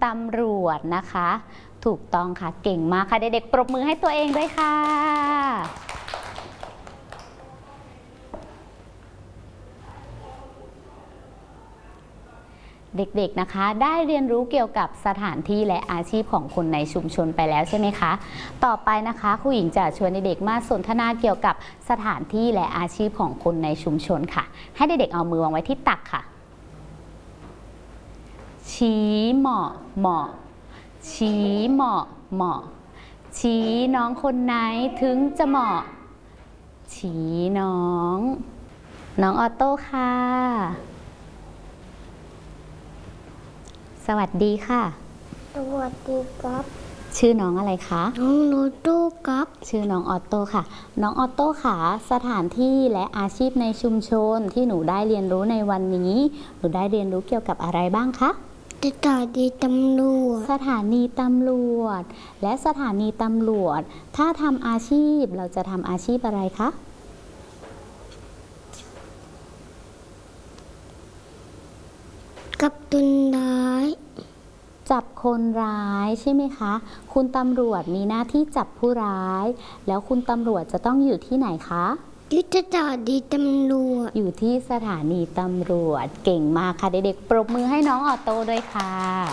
ตำรวจนะคะถูกต้องค่ะเก่งมากค่ะเด็กๆปรบมือให้ตัวเองด้วยค่ะเด็กๆนะคะได้เรียนรู้เกี่ยวกับสถานที่และอาชีพของคนในชุมชนไปแล้วใช่ไหมคะต่อไปนะคะครูหญิงจะชวนเด็กๆมาสนทนาเกี่ยวกับสถานที่และอาชีพของคนในชุมชนค่ะให้เด็กๆเอามือวางไว้ที่ตักค่ะชี้เหมาะเหมาะชี้เหมาะเหมาะชี้น้องคนไหนถึงจะเหมาะชี้น้องออโต้ค่ะสวัสดีค่ะสวัสดีครับชื่อน้องอะไรคะน้องโนโต้ครับชื่อน้องออโต้ค่ะน้องออโต้ค่ะสถานที่และอาชีพในชุมชนที่หนูได้เรียนรู้ในวันนี้หนูได้เรียนรู้เกี่ยวกับอะไรบ้างคะสถานีตำรวจสถานีตำรวจและสถานีตำรวจถ้าทำอาชีพเราจะทำอาชีพอะไรคะกับตุนร้ายจับคนร้ายใช่ไหมคะคุณตำรวจมีหน้าที่จับผู้ร้ายแล้วคุณตำรวจจะต้องอยู่ที่ไหนคะที่สถานีตำรวจอยู่ที่สถานีตำรวจเก่งมากค่ะเด็กๆปรบมือให้น้องออโต้ด้วยค่ะ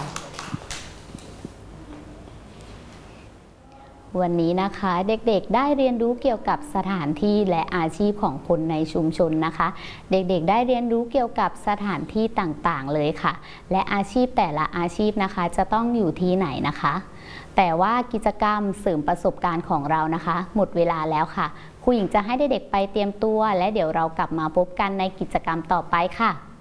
วันนี้นะคะเด็กๆได้เรียนรู้เกี่ยวกับสถานที่และอาชีพของคนในชุมชนนะคะเด็กๆได้เรียนรู้เกี่ยวกับสถานที่ต่างๆเลยค่ะและอาชีพแต่ละอาชีพนะคะจะต้องอยู่ที่ไหนนะคะแต่ว่ากิจกรรมเสริมประสบการณ์ของเรานะคะหมดเวลาแล้วค่ะครูหญิงจะให้เด็กๆไปเตรียมตัวและเดี๋ยวเรากลับมาพบกันในกิจกรรมต่อไปค่ะ